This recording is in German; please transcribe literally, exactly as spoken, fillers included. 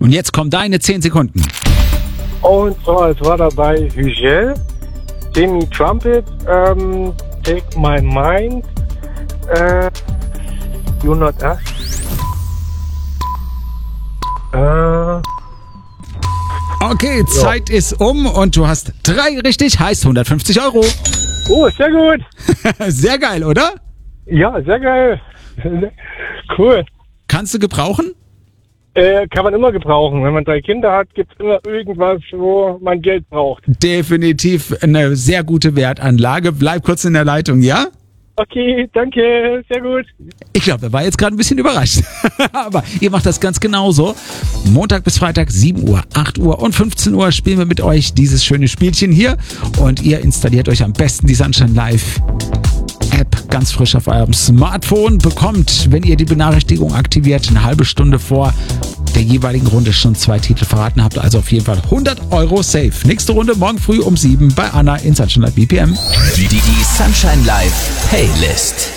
Und jetzt kommen deine zehn Sekunden. Und zwar, es war dabei Hügel, Jimmy Trumpet, ähm, Take My Mind, äh, You Not Us, äh, Okay, Zeit ist um und du hast drei richtig, heißt hundertfünfzig Euro. oh, sehr gut. Sehr geil, oder? Ja, sehr geil. Cool. Kannst du gebrauchen? Äh, kann man immer gebrauchen. Wenn man drei Kinder hat, gibt es immer irgendwas, wo man Geld braucht. Definitiv eine sehr gute Wertanlage. Bleib kurz in der Leitung, ja? Okay, danke, sehr gut. Ich glaube, er war jetzt gerade ein bisschen überrascht. Aber ihr macht das ganz genauso. Montag bis Freitag, sieben Uhr, acht Uhr und fünfzehn Uhr spielen wir mit euch dieses schöne Spielchen hier. Und ihr installiert euch am besten die Sunshine Live App ganz frisch auf eurem Smartphone. Bekommt, wenn ihr die Benachrichtigung aktiviert, eine halbe Stunde vor der jeweiligen Runde schon zwei Titel verraten. Habt also auf jeden Fall hundert Euro safe. Nächste Runde morgen früh um sieben bei Anna in Sunshine Live B P M. Die, die, die Sunshine Live Playlist.